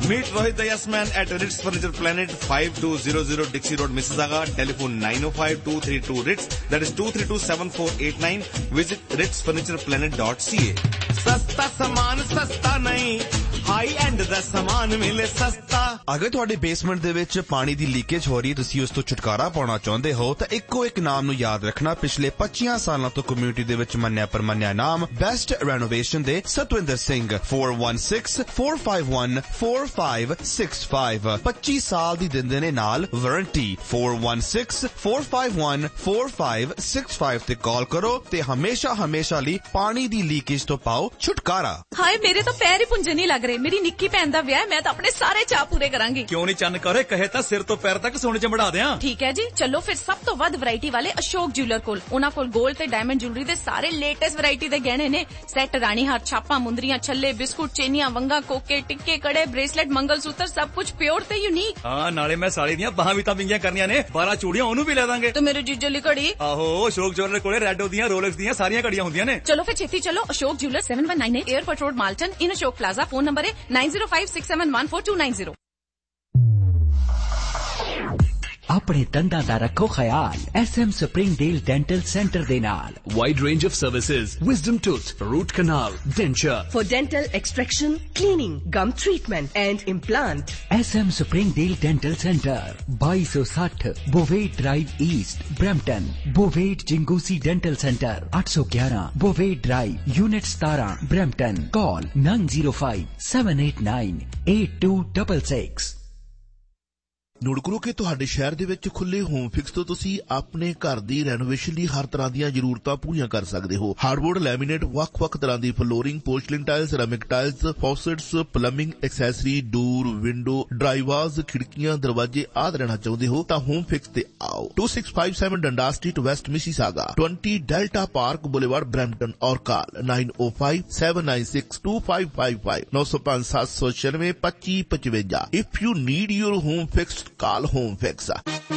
Meet Rohit the Yes Man at Ritz Furniture Planet, 5200 Dixie Road, Mississauga. Telephone 905-232-RITZ. That is 232-7489. Visit ritzfurnitureplanet.ca. सस्ता सामान सस्ता नहीं, high and दा सामान मिले सस्ता। अगर तुहाडे बेसमेंट दे विच पानी दी लीकेज हो रही, तुसी उस तो छुटकारा पाउणा चाहुंदे हो तां इक्को एक नाम नूं याद रखना। पिछले 25 सालां तो कम्युनिटी दे विच मन्निया परमन्निया नाम बेस्ट रेनोवेशन दे सतविंदर सिंह। 416-451-4565। 25 साल दी दिंदे ने नाल वारंटी। 416-451-4565 ते कॉल करो ते हमेशा ਲਈ पानी दी लीकेज तो पाओ छुटकारा। हाय मेरे तो पैर ही पुंजे नहीं लग रहे। मेरी निक्की भैन दा विआह, मैं तो अपने सारे चाह पूरे करांगी। क्यों नहीं चन्न करे, कहे तां सिर तो पैर तक सोने च मढ़ा दियां। ठीक है जी, चलो फिर सब तो वध वैरायटी वाले अशोक ज्वेलर कोल। उन्हां कोल गोल्ड ते डायमंड ज्वेलरी दे सारे लेटेस्ट वैरायटी दे गहने ने। सेट, रानी हार, छापा, मुंदरियां, छल्ले, बिस्कुट, चेनियां, वंगा, कोके, टिक्के, कड़े, ब्रेसलेट, मंगलसूत्र, सब कुछ प्योर ते यूनिक। हां, नाले मैं साड़ी दियां बाहां भी तां विंगियां करनियां ने। 12 चूड़ियां ओनू भी ले दांगे। तो मेरे जीजे ली घड़ी? आहो, अशोक ज्वेलर कोले रेडो दियां, रोलेक्स दियां सारियां घड़ियां हुंदियां ने। चलो फिर छेती चलो। Ashok jeweller 7198 airport road, Malton, इन अशोक प्लाजा। फोन नंबर है 9056714290। अपने दंदां दा रखो ख्याल SM स्प्रिंगडेल डेंटल सेंटर दे नाल। Wide range of services, wisdom tooth, root canal, denture. For dental extraction, cleaning, gum treatment and implant. SM Springdale dental centre 2260 बोवेट drive east, Brampton. बोवेट जिंगूसी dental centre 811 बोवेट drive, unit 17, Brampton. Call 9056898266। Note ਕਰੋ ਕਿ ਤੁਹਾਡੇ ਸ਼ਹਿਰ ਦੇ ਵਿੱਚ ਖੁੱਲੇ home fix ਤੋਂ ਤੁਸੀਂ ਆਪਣੇ ਘਰ ਦੀ ਰੈਨੋਵੇਸ਼ਨ ਲਈ ਹਰ ਤਰ੍ਹਾਂ ਦੀਆਂ ਜ਼ਰੂਰਤਾਂ ਪੂਰੀਆਂ ਕਰ ਸਕਦੇ ਹੋ। ਹਾਰਡਵੁੱਡ, ਲੈਮੀਨੇਟ, ਵੱਖ-ਵੱਖ ਤਰ੍ਹਾਂ ਦੀ flooring, ਪੋਰਸਲਿਨ tiles, ceramic tiles, ਫੌਸਟਸ, plumbing accessory, ਡੋਰ, ਵਿੰਡੋ, ਡਰਾਈਵਾਜ਼, ਖਿੜਕੀਆਂ, ਦਰਵਾਜ਼ੇ ਆਦਿ ਲੈਣਾ ਚਾਹੁੰਦੇ ਹੋ ਤਾਂ ਹੋਮ ਫਿਕਸ ਤੇ ਆਓ। 2657 ਡੰਡਾ street, West Mississauga, 20 delta park boulevard, Brampton. और call 9057962555 905-796-2555। If you need your home fixed, call Home Fix.